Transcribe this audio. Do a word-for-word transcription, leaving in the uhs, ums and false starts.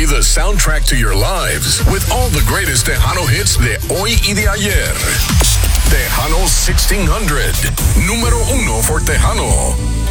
Be the soundtrack to your lives with all the greatest Tejano hits de hoy y de ayer. Tejano sixteen hundred, número uno for Tejano.